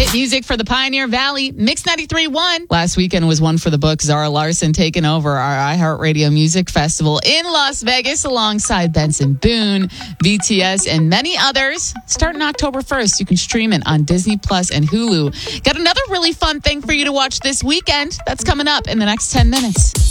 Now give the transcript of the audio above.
Hit music for the Pioneer Valley, Mix 93.1. Last weekend was one for the books. Zara Larson taking over our iHeartRadio Music Festival in Las Vegas alongside Benson Boone, BTS, and many others. Starting October 1st, you can stream it on Disney Plus and Hulu. Got another really fun thing for you to watch this weekend. That's coming up in the next 10 minutes.